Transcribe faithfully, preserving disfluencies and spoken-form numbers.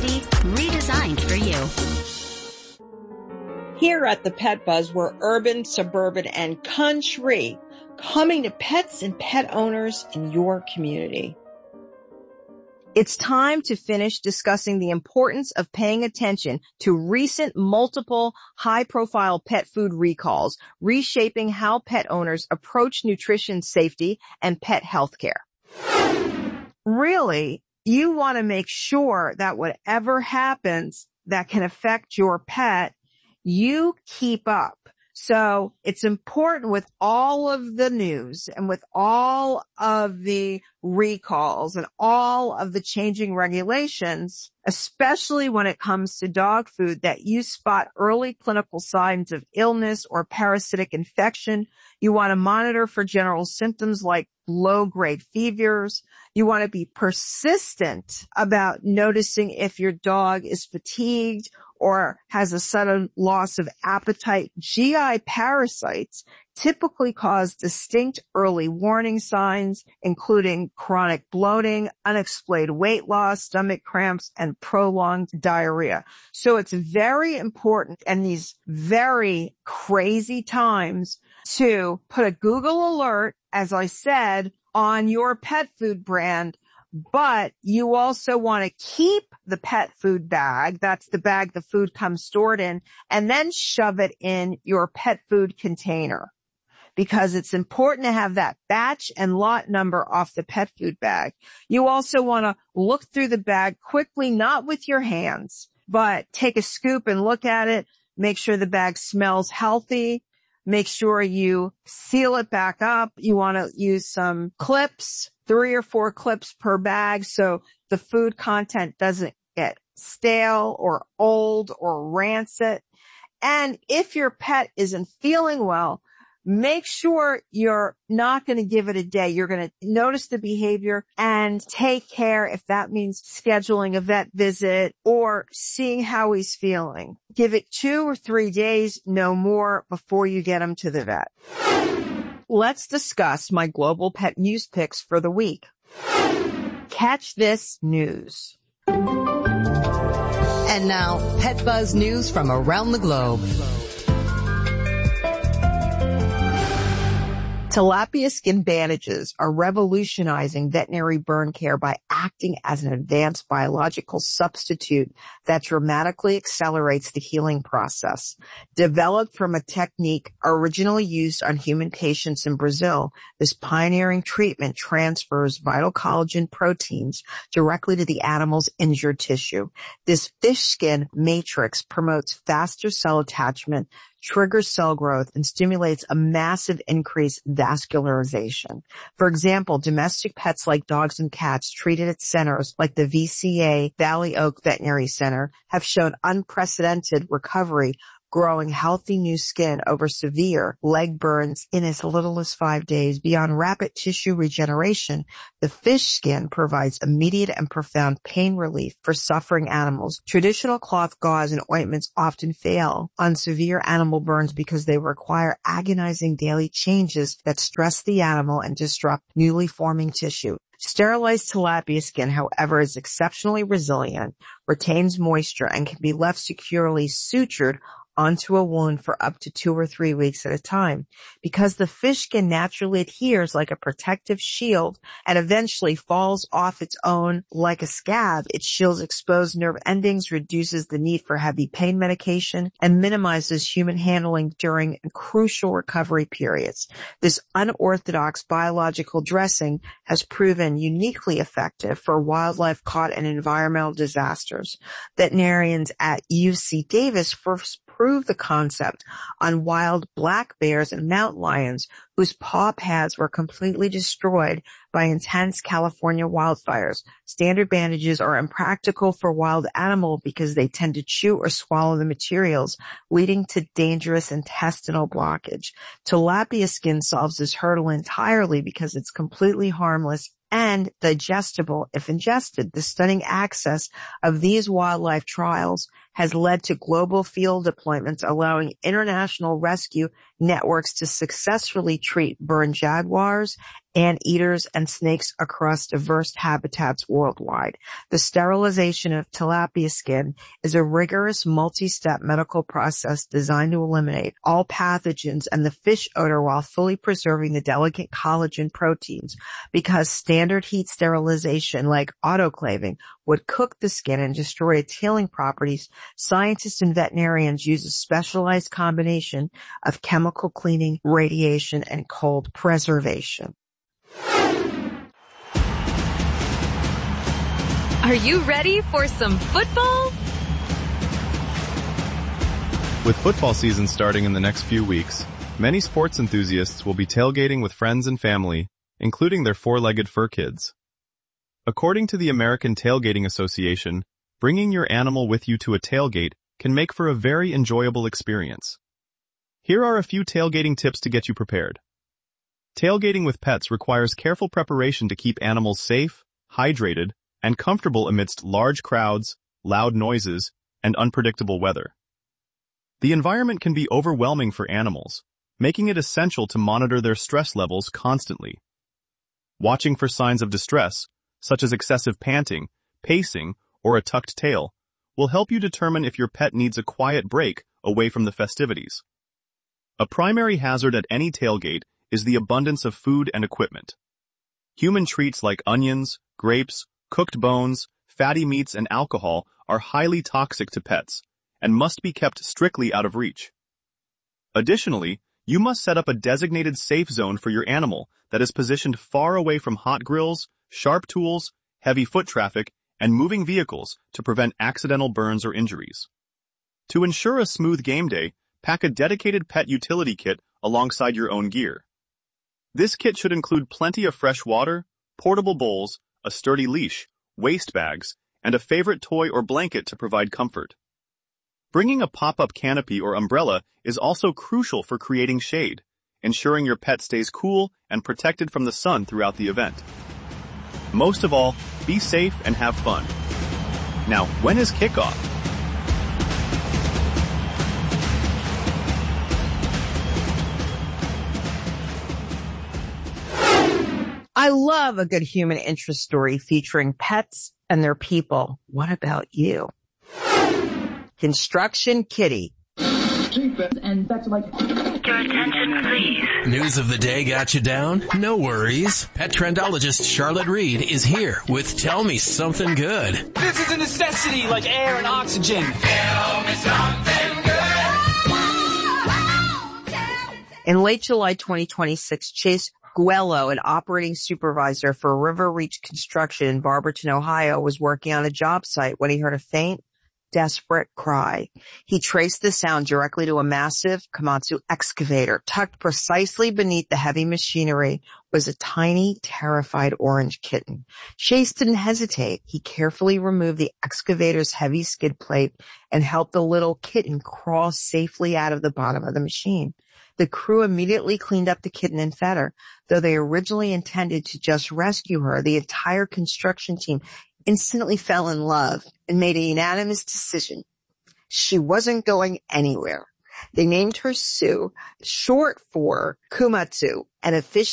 community redesigned for you. Here at the Pet Buzz, we're urban, suburban, and country, coming to pets and pet owners in your community. It's time to finish discussing the importance of paying attention to recent multiple high-profile pet food recalls, reshaping how pet owners approach nutrition safety and pet health care. Really, you want to make sure that whatever happens that can affect your pet, you keep up. So it's important with all of the news and with all of the recalls and all of the changing regulations, especially when it comes to dog food, that you spot early clinical signs of illness or parasitic infection. You want to monitor for general symptoms like low-grade fevers. You want to be persistent about noticing if your dog is fatigued or has a sudden loss of appetite. G I parasites typically cause distinct early warning signs, including chronic bloating, unexplained weight loss, stomach cramps, and prolonged diarrhea. So it's very important in these very crazy times to put a Google alert, as I said, on your pet food brand. But you also want to keep the pet food bag, that's the bag the food comes stored in, and then shove it in your pet food container, because it's important to have that batch and lot number off the pet food bag. You also want to look through the bag quickly, not with your hands, but take a scoop and look at it. Make sure the bag smells healthy. Make sure you seal it back up. You want to use some clips, three or four clips per bag, so the food content doesn't get stale or old or rancid. And if your pet isn't feeling well, make sure you're not going to give it a day. You're going to notice the behavior and take care if that means scheduling a vet visit or seeing how he's feeling. Give it two or three days, no more, before you get him to the vet. Let's discuss my global pet news picks for the week. Catch this news. And now, Pet Buzz news from around the globe. Tilapia skin bandages are revolutionizing veterinary burn care by acting as an advanced biological substitute that dramatically accelerates the healing process. Developed from a technique originally used on human patients in Brazil, this pioneering treatment transfers vital collagen proteins directly to the animal's injured tissue. This fish skin matrix promotes faster cell attachment, triggers cell growth, and stimulates a massive increase in vascularization. For example, domestic pets like dogs and cats treated at centers like the V C A Valley Oak Veterinary Center have shown unprecedented recovery, growing healthy new skin over severe leg burns in as little as five days. Beyond rapid tissue regeneration, the fish skin provides immediate and profound pain relief for suffering animals. Traditional cloth gauze and ointments often fail on severe animal burns because they require agonizing daily changes that stress the animal and disrupt newly forming tissue. Sterilized tilapia skin, however, is exceptionally resilient, retains moisture, and can be left securely sutured onto a wound for up to two or three weeks at a time. Because the fish skin naturally adheres like a protective shield and eventually falls off its own like a scab, it shields exposed nerve endings, reduces the need for heavy pain medication, and minimizes human handling during crucial recovery periods. This unorthodox biological dressing has proven uniquely effective for wildlife caught in environmental disasters. Veterinarians at U C Davis first proved the concept on wild black bears and mountain lions whose paw pads were completely destroyed by intense California wildfires. Standard bandages are impractical for wild animals because they tend to chew or swallow the materials, leading to dangerous intestinal blockage. Tilapia skin solves this hurdle entirely because it's completely harmless and digestible if ingested. The stunning access of these wildlife trials has led to global field deployments, allowing international rescue networks to successfully treat burned jaguars, anteaters, and snakes across diverse habitats worldwide. The sterilization of tilapia skin is a rigorous multi-step medical process designed to eliminate all pathogens and the fish odor while fully preserving the delicate collagen proteins. Because standard heat sterilization, like autoclaving, would cook the skin and destroy its healing properties, scientists and veterinarians use a specialized combination of chemical cleaning, radiation, and cold preservation. Are you ready for some football? With football season starting in the next few weeks, many sports enthusiasts will be tailgating with friends and family, including their four-legged fur kids. According to the American Tailgating Association, bringing your animal with you to a tailgate can make for a very enjoyable experience. Here are a few tailgating tips to get you prepared. Tailgating with pets requires careful preparation to keep animals safe, hydrated, and comfortable amidst large crowds, loud noises, and unpredictable weather. The environment can be overwhelming for animals, making it essential to monitor their stress levels constantly. Watching for signs of distress, such as excessive panting, pacing, or a tucked tail, will help you determine if your pet needs a quiet break away from the festivities. A primary hazard at any tailgate is the abundance of food and equipment. Human treats like onions, grapes, cooked bones, fatty meats, and alcohol are highly toxic to pets and must be kept strictly out of reach. Additionally, you must set up a designated safe zone for your animal that is positioned far away from hot grills, sharp tools, heavy foot traffic, and moving vehicles to prevent accidental burns or injuries. To ensure a smooth game day, pack a dedicated pet utility kit alongside your own gear. This kit should include plenty of fresh water, portable bowls, a sturdy leash, waste bags, and a favorite toy or blanket to provide comfort. Bringing a pop-up canopy or umbrella is also crucial for creating shade, ensuring your pet stays cool and protected from the sun throughout the event. Most of all, be safe and have fun. Now, when is kickoff? I love a good human interest story featuring pets and their people. What about you? Construction Kitty. And that's like... Your attention, please. News of the day got you down? No worries. Pet trendologist Charlotte Reed is here with Tell Me Something Good. This is a necessity like air and oxygen. Tell me something good. In late July twenty twenty-six, Chase Guello, an operating supervisor for River Reach Construction in Barberton, Ohio, was working on a job site when he heard a faint, desperate cry. He traced the sound directly to a massive Komatsu excavator. Tucked precisely beneath the heavy machinery was a tiny, terrified orange kitten. Chase didn't hesitate. He carefully removed the excavator's heavy skid plate and helped the little kitten crawl safely out of the bottom of the machine. The crew immediately cleaned up the kitten and fed her. Though they originally intended to just rescue her, the entire construction team instantly fell in love and made a unanimous decision. She wasn't going anywhere. They named her Sue, short for Komatsu, and officially